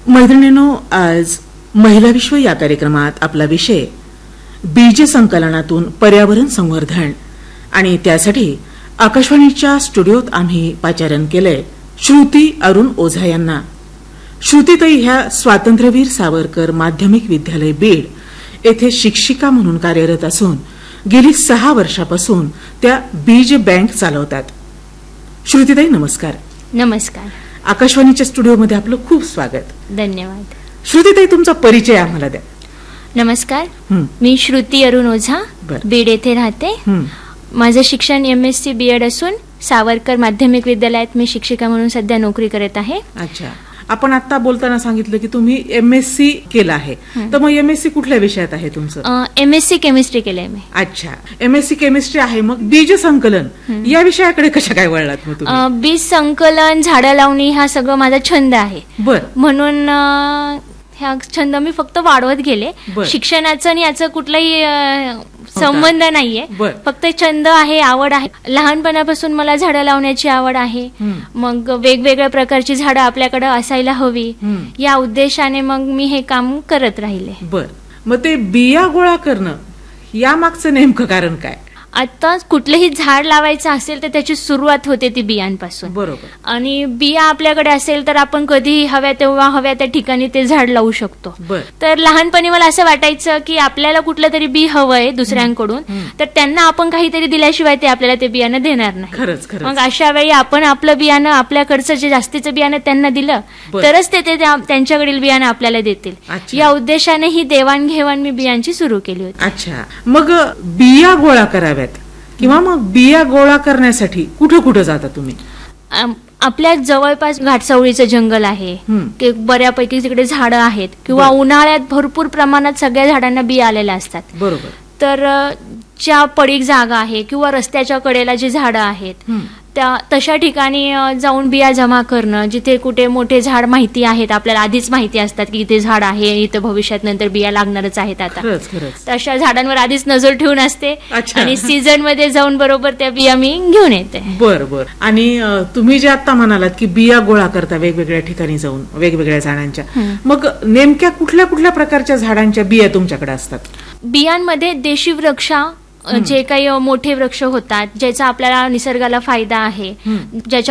मैत्रिणींनो, आज महिला विश्व या कार्यक्रमात आपला विषय बीज संकलनातून पर्यावरण संवर्धन आणि त्यासाठी आकाशवाणीच्या स्टुडिओत आम्ही पाचारण केलंय श्रुती अरुण ओझा यांना. श्रुतीताई ह्या स्वातंत्र्यवीर सावरकर माध्यमिक विद्यालय बीड येथे शिक्षिका म्हणून कार्यरत असून गेली 6 वर्षापासून त्या बीज बँक चालवतात. श्रुतीताई नमस्कार. नमस्कार. आकाशवाणीच्या स्टुडिओमध्ये आपलं खूप स्वागत. धन्यवाद. श्रुतीताई, तुमचा परिचय आम्हाला द्या. नमस्कार. मी श्रुती अरुण ओझा, बीड येथे राहते. माझं शिक्षण MSc BEd असून सावरकर माध्यमिक विद्यालयात मी शिक्षिका म्हणून सध्या नोकरी करत आहे. अच्छा, आपण आता बोलताना सांगितलं की तुम्ही MSc केलं आहे, तर मग MSc कुठल्या विषयात आहे तुमचं? MSc केमिस्ट्री केलंय मी. अच्छा, MSc केमिस्ट्री आहे. मग बीज संकलन या विषयाकडे कशा काय वळलात मग तुम्ही? बीज संकलन, झाडं लावणी हा सगळं माझा छंद आहे. म्हणून हा छंद मी फक्त वाढवत गेले. शिक्षणाचं आणि याचं कुठलाही संबंध नाहीये, फक्त छंद आहे, आवड आहे. लहानपणापासून मला झाडं लावण्याची आवड आहे. मग वेगवेगळ्या प्रकारची झाडं आपल्याकडे असायला हवी या उद्देशाने मग मी हे काम करत राहिले. मग ते बिया गोळा करणं या मागचं नेमकं कारण काय? आता कुठलंही झाड लावायचं असेल तर त्याची सुरुवात होते ती बियांपासून. बरोबर. आणि बिया आपल्याकडे असेल तर आपण कधी हव्या तेव्हा हव्या त्या ठिकाणी ते झाड लावू शकतो. तर लहानपणी मला असं वाटायचं की आपल्याला कुठलं तरी बी हवंय दुसऱ्यांकडून, तर त्यांना आपण काहीतरी दिल्याशिवाय ते आपल्याला ते बियाणं देणार नाही. मग अशा वेळी आपण आपलं बियाणं, आपल्याकडचं जे जास्तीचं बियाणं त्यांना दिलं तरच ते त्यांच्याकडील बियाणं आपल्याला देतील. या उद्देशाने ही देवाणघेवाण मी बियांची सुरू केली होती. अच्छा, मग बिया गोळा कराव्यात किंवा मग बिया गोळा करण्यासाठी कुठं कुठं जाता तुम्ही? आपल्या जवळपास घाटसावळीचं जंगल आहे, बऱ्यापैकी तिकडे झाडं आहेत, किंवा उन्हाळ्यात भरपूर प्रमाणात सगळ्या झाडांना बिया आलेल्या असतात. बरोबर. तर ज्या पडीक जागा आहे किंवा रस्त्याच्या कडेला जी झाडं आहेत त्या तशा ठिकाणी जाऊन बिया जमा करणं, जिथे कुठे मोठे झाड माहिती आहेत, आपल्याला आधीच माहिती असतात की इथे झाड आहे, इथं भविष्यात नंतर बिया लागणारच आहेत. आता तशा झाडांवर आधीच नजर ठेवून असते आणि सीझन मध्ये जाऊन बरोबर त्या बिया मी घेऊन येते. बरोबर. आणि तुम्ही जे आता म्हणालात की बिया गोळा करता वेगवेगळ्या ठिकाणी जाऊन वेगवेगळ्या झाडांच्या, मग नेमक्या कुठल्या कुठल्या प्रकारच्या झाडांच्या बिया तुमच्याकडे असतात? बियांमध्ये देशी वृक्ष, जे काही मोठे वृक्ष होतात ज्याचा आपल्याला निसर्गाला फायदा आहे, ज्याच्या